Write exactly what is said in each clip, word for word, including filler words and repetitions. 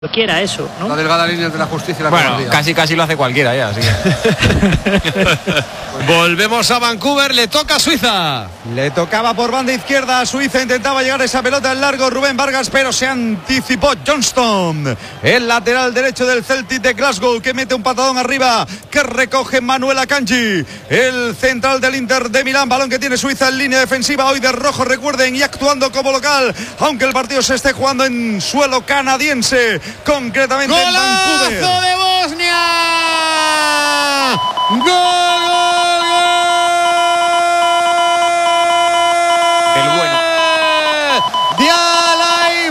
Cualquiera eso, ¿no? La delgada línea de la justicia y la bueno, cobardía. casi casi lo hace cualquiera ya, así que... Volvemos a Vancouver, le toca a Suiza. Le tocaba por banda izquierda a Suiza, intentaba llegar esa pelota en largo Rubén Vargas, pero se anticipó Johnston, el lateral derecho del Celtic de Glasgow, que mete un patadón arriba, que recoge Manuel Akanji, el central del Inter de Milán. Balón que tiene Suiza en línea defensiva, hoy de rojo, recuerden, y actuando como local, aunque el partido se esté jugando en suelo canadiense, concretamente en Vancouver. ¡Golazo de Bosnia! ¡Gol, gol, gol! El bueno. Djalay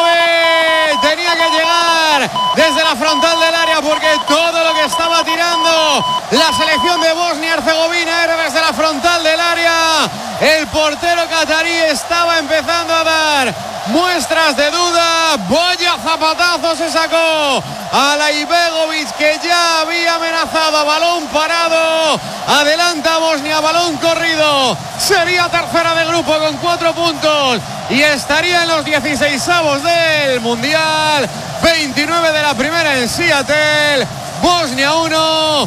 Begovic tenía que llegar desde la frontal del área, porque todo lo que estaba tirando la selección de Bosnia-Herzegovina era desde la frontal del área. El portero catarí estaba empezando a dar muestras de duda. Vaya zapatazo se sacó a Begovic, que ya había amenazado a balón parado. Adelanta Bosnia, balón corrido. Sería tercera de grupo con cuatro puntos y estaría en los dieciseisavos del Mundial. veintinueve de la primera en Seattle. Bosnia uno,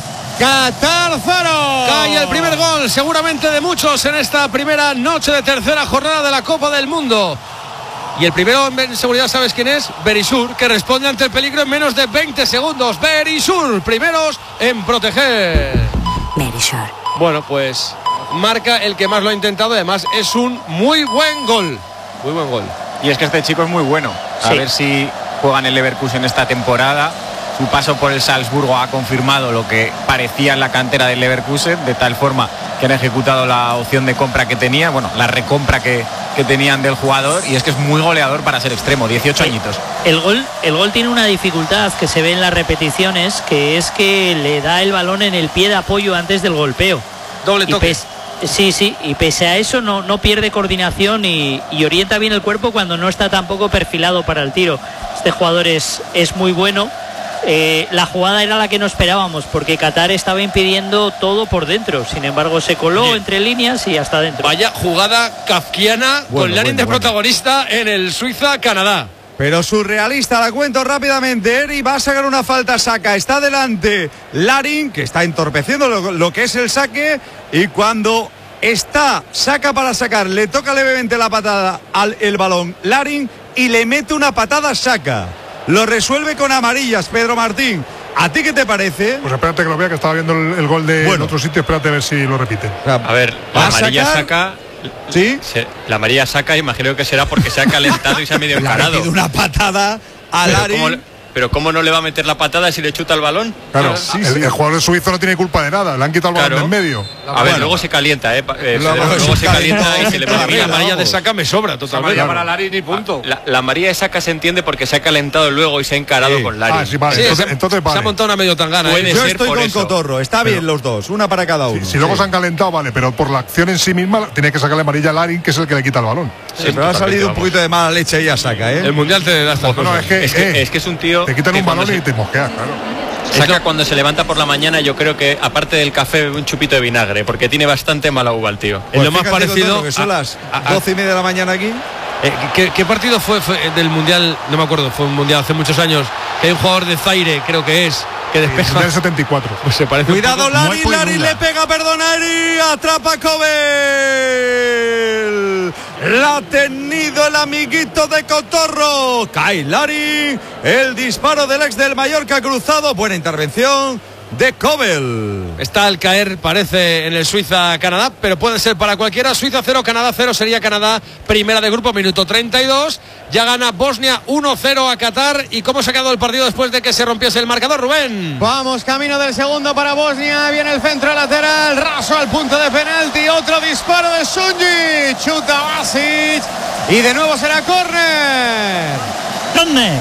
Qatar cero. Cae el primer gol, seguramente de muchos, en esta primera noche de tercera jornada de la Copa del Mundo. Y el primero en seguridad, ¿sabes quién es? Berisur, que responde ante el peligro en menos de veinte segundos. Berisur, primeros en proteger. Berisur. Bueno, pues marca el que más lo ha intentado. Además, es un muy buen gol. Muy buen gol. Y es que este chico es muy bueno. A Sí. ver si juega en el Leverkusen esta temporada. Su paso por el Salzburgo ha confirmado lo que parecía en la cantera del Leverkusen, de tal forma que han ejecutado la opción de compra que tenía, bueno, la recompra que, que tenían del jugador, y es que es muy goleador para ser extremo, dieciocho añitos. El gol, el gol tiene una dificultad que se ve en las repeticiones, que es que le da el balón en el pie de apoyo antes del golpeo. Doble Y toque. pes- sí, sí, y pese a eso no, no pierde coordinación y, y orienta bien el cuerpo cuando no está tampoco perfilado para el tiro. Este jugador es, es muy bueno. Eh, la jugada era la que no esperábamos, porque Qatar estaba impidiendo todo por dentro. Sin embargo, se coló Bien. entre líneas y hasta dentro. Vaya jugada kafkiana, Bueno, con Larin bueno, de bueno. protagonista en el Suiza-Canadá. Pero surrealista, la cuento rápidamente. Eri va a sacar una falta, saca, está delante Larin, que está entorpeciendo lo, lo que es el saque, y cuando está, saca para sacar, le toca levemente la patada al el balón Larin y le mete una patada, saca. Lo resuelve con amarillas, Pedro Martín. ¿A ti qué te parece? Pues espérate que lo vea, que estaba viendo el, el gol de Bueno. en otro sitio. Espérate a ver si lo repiten. A ver, ¿Va la a amarilla sacar? saca. ¿Sí? se- la amarilla saca, imagino que será porque se ha calentado y se ha medio Le ha encarado. metido una patada a Pero Larin. ¿cómo, le- pero ¿cómo no le va a meter la patada si le chuta el balón? Claro, Sí, el, sí. el jugador suizo no tiene culpa de nada. Le han quitado el balón Claro. de en medio. A ver, luego se calienta, ¿eh? pa- eh, Luego Federico, se luego se calienta calienta y y se le te pone A mí la arregla, amarilla de vamos. saca me sobra totalmente. Amarilla Claro. para Larin y punto. La, la amarilla de saca se entiende porque se ha calentado luego y se ha encarado Sí. con Larin. Ah, sí, vale. Sí, entonces, se, entonces se vale. ha montado una medio tangana. Puede ¿eh? Yo ser estoy por con eso. Cotorro, está bien los dos, una para cada uno. Si, si luego Sí. se han calentado, vale, pero por la acción en sí misma tiene que sacarle amarilla a Larin, que es el que le quita el balón. Sí, pero ha totalmente, salido un vamos. poquito de mala leche y ya saca, ¿eh? El mundial te da estas No, no, cosas. es que, Es que, eh, es que es un tío. te quitan que un cuando balón se- y te mosqueas, claro. Saca cuando se levanta por la mañana, yo creo que aparte del café bebe un chupito de vinagre, porque tiene bastante mala uva el tío. Es lo más fíjate, parecido Cotorro, que son a- las a- a- doce y media de la mañana aquí. Eh, ¿qué, qué partido fue, fue del mundial? No me acuerdo, fue un mundial hace muchos años. Que hay un jugador de Zaire, creo que es, que despeja. Del setenta y cuatro. Pues se parece un Cuidado, poco- Larin, Muerto y Larin nula. le pega, perdona, Eri, atrapa Cobel. La ha tenido el amiguito de Cotorro. Cae Larin, el disparo del ex del Mallorca cruzado. Buena intervención de Cobel. Está al caer, parece, en el Suiza-Canadá, pero puede ser para cualquiera. Suiza cero, Canadá cero, sería Canadá primera de grupo, minuto treinta y dos. Ya gana Bosnia uno cero a Qatar. ¿Y cómo se ha quedado el partido después de que se rompiese el marcador, Rubén? Vamos, camino del segundo para Bosnia. Viene el centro lateral, raso al punto de penalti. Otro disparo de Sunji. Chuta Basic. Y de nuevo será córner. ¿Dónde?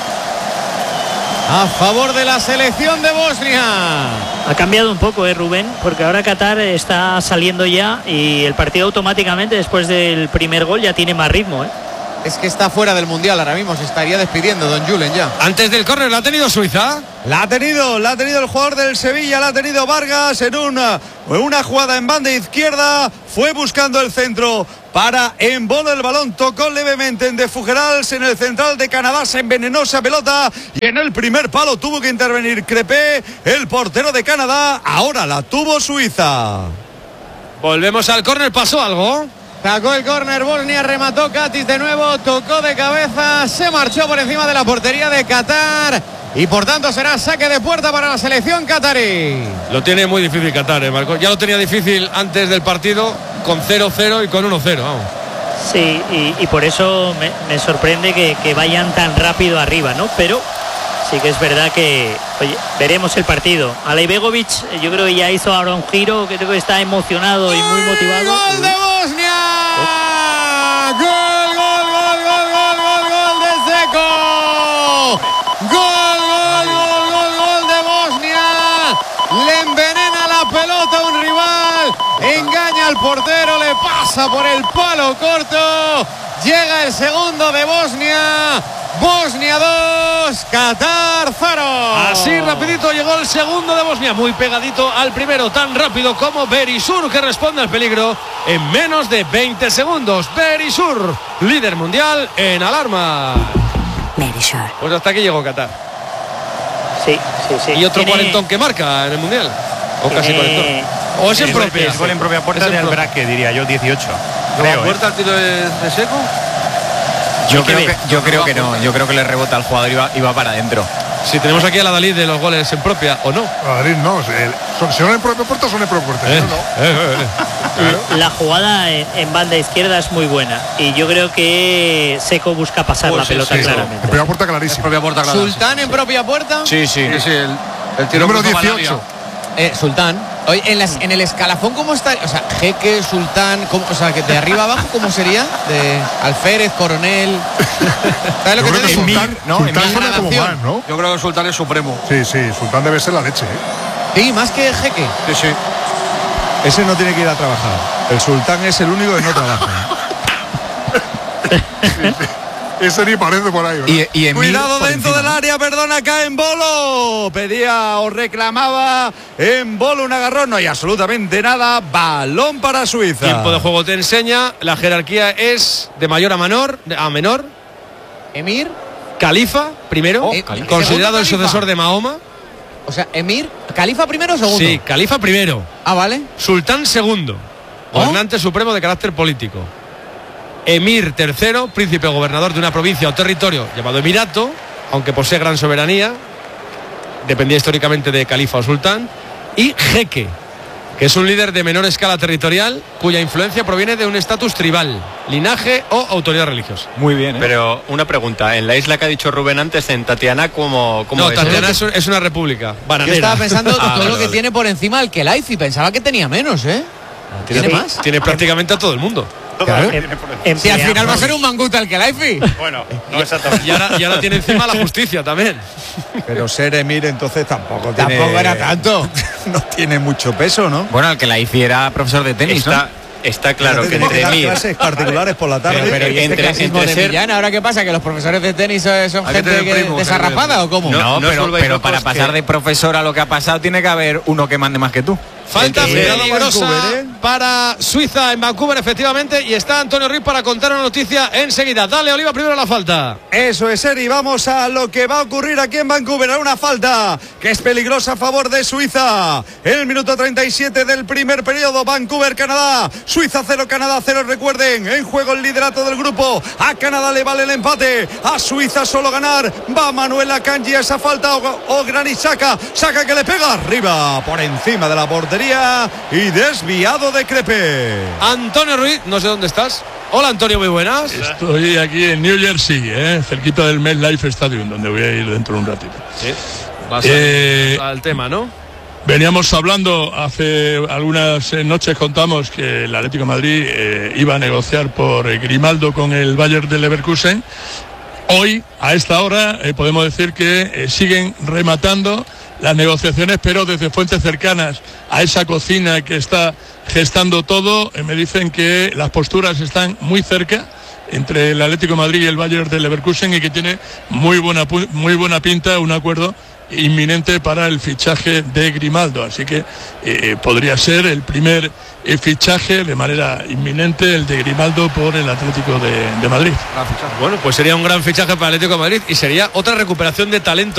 A favor de la selección de Bosnia. Ha cambiado un poco, ¿eh, Rubén? Porque ahora Qatar está saliendo ya y el partido automáticamente después del primer gol ya tiene más ritmo, ¿eh? es que está fuera del Mundial ahora mismo, se estaría despidiendo Don Julen ya. Antes del córner, ¿la ha tenido Suiza? La ha tenido, la ha tenido el jugador del Sevilla, la ha tenido Vargas en una, una jugada en banda izquierda, fue buscando el centro para Embolo, el balón tocó levemente en De Fougerals, en el central de Canadá se envenenó esa pelota y en el primer palo tuvo que intervenir Crepé, el portero de Canadá, ahora la tuvo Suiza. Volvemos al córner, ¿pasó algo? Sacó el córner Bosnia, remató Katic de nuevo, tocó de cabeza, se marchó por encima de la portería de Qatar y por tanto será saque de puerta para la selección catarí. Lo tiene muy difícil Qatar, ¿eh, Marco? Ya lo tenía difícil antes del partido con cero cero y con uno cero, vamos. Sí, y, y por eso me, me sorprende que, que vayan tan rápido arriba, ¿no? Pero sí que es verdad que, oye, veremos el partido. Alejandrovic, yo creo que ya hizo ahora un giro, creo que está emocionado y muy motivado. ¡Gol de Bosnia! ¡Gol, gol, gol, gol, gol, gol, gol de Seco! ¡Gol, gol, gol, gol, gol de Bosnia! Le envenena la pelota a un rival, engaña al portero, le pasa por el palo corto, llega el segundo de Bosnia. Bosnia dos, Qatar cero. Así rapidito llegó el segundo de Bosnia, muy pegadito al primero, tan rápido como Berisur, que responde al peligro en menos de veinte segundos. Berisur, líder mundial en alarma. Berisur. Pues hasta aquí llegó Qatar. Sí, sí, sí. Y otro Tiene... cuarentón que marca en el mundial. O Tiene... casi cuarentón. O es en propia. Es gol en propia puerta de Albraque, diría yo, dieciocho. ¿La puerta al tiro de, de Seco? Yo creo que, yo creo que no, yo creo que le rebota al jugador y va, y va para adentro. Si tenemos aquí a la Dalí de los goles en propia, ¿o no? Madrid no, si, son, si son en propia puerta son en propia puerta. Eh, No, no. eh, eh, Claro. La jugada en, en banda izquierda es muy buena y yo creo que Seco busca pasar Pues la sí, pelota sí, claramente. En propia puerta Es clarísimo. propia puerta clara. Sultán en propia puerta. Sí, sí. Sí, sí, el, el tiro Número cruzó Malaria. dieciocho. Eh, Sultán. Oye, en, las, en el escalafón, ¿cómo está? O sea, Jeque, Sultán, ¿cómo, o sea, que de arriba abajo, ¿cómo sería? De Alférez, Coronel. ¿Sabes lo Yo que creo te que digo? Sultán, ¿no? Sultán En suena como gradación. más, ¿no? Yo creo que Sultán es supremo. Sí, sí, Sultán debe ser la leche, ¿eh? Sí, más que Jeque. Sí, sí. Ese no tiene que ir a trabajar. El Sultán es el único que no trabaja. Ese ni parece por ahí, ¿verdad? Y, y Emir Cuidado por dentro encima, del área, perdona, acá en Bolo. Pedía o reclamaba en Bolo un agarrón, no hay absolutamente nada. Balón para Suiza. Tiempo de juego te enseña, la jerarquía es de mayor a menor, a menor. Emir. Califa, primero, Oh, Califa. segundo considerado el Califa. sucesor de Mahoma. O sea, Emir. ¿Califa primero o segundo? Sí, Califa primero. Ah, vale. Sultán segundo, ¿Oh? gobernante supremo de carácter político. Emir tercero, príncipe gobernador de una provincia o territorio llamado Emirato, aunque posee gran soberanía, dependía históricamente de califa o sultán. Y jeque, que es un líder de menor escala territorial cuya influencia proviene de un estatus tribal, linaje o autoridad religiosa. Muy bien, ¿eh? Pero una pregunta, en la isla que ha dicho Rubén antes, en Tatiana, ¿cómo, cómo No, es? Tatiana es, un- es una república Yo bananera. estaba pensando Ah, todo vale, lo que vale. tiene por encima el Kelaifi. Pensaba que tenía menos, ¿eh? ¿Tiene Sí. más? Tiene prácticamente a todo el mundo. Claro. Em- Si al final va a ser empleamos- un manguta el Kelaifi. Bueno, no exactamente. Y ahora, y ahora tiene encima la justicia también. Pero ser Emir entonces tampoco tiene... Tampoco era tanto. No tiene mucho peso, ¿no? Bueno, el que la hizo era profesor de tenis, Está, está claro que Tiene entre dar Emir, clases particulares por la tarde. Pero- pero- ¿Y este entre- clasismo entre de ser- Millán, ¿ahora qué pasa? ¿Que los profesores de tenis eh, son Hay que gente tener que- primo, que desarrapada tener o cómo? No, No, no os pero, volváis pero locos para pasar que- de profesor a lo que ha pasado tiene que haber uno que mande más que tú. Falta Entonces, peligrosa Vancouver, ¿eh? para Suiza en Vancouver, efectivamente, y está Antonio Ruiz para contar una noticia enseguida. Dale, Oliva, primero la falta. Eso es, Eri. Vamos a lo que va a ocurrir aquí en Vancouver. Una falta que es peligrosa a favor de Suiza. En el minuto treinta y siete del primer periodo, Vancouver, Canadá. Suiza cero, Canadá cero. Recuerden, en juego el liderato del grupo. A Canadá le vale el empate. A Suiza solo ganar. Va Manuel Akanji a esa falta. O, o Granit Xhaka. Xhaka que le pega arriba, por encima de la portería. Y desviado de Crepé. Antonio Ruiz, no sé dónde estás. Hola, Antonio, muy buenas. Estoy aquí en New Jersey, ¿eh? Cerquita del MetLife Stadium, donde voy a ir dentro de un ratito. Sí, vas Eh, al, al tema, ¿no? Veníamos hablando, hace algunas eh, noches contamos que el Atlético de Madrid eh, iba a negociar por eh, Grimaldo con el Bayern de Leverkusen. Hoy, a esta hora, eh, podemos decir que eh, siguen rematando las negociaciones, pero desde fuentes cercanas a esa cocina que está gestando todo, eh, me dicen que las posturas están muy cerca. entre el Atlético de Madrid y el Bayer de Leverkusen y que tiene muy buena, muy buena pinta, un acuerdo inminente para el fichaje de Grimaldo, así que eh, podría ser el primer eh, fichaje de manera inminente, el de Grimaldo por el Atlético de, de Madrid. Bueno, pues sería un gran fichaje para el Atlético de Madrid y sería otra recuperación de talento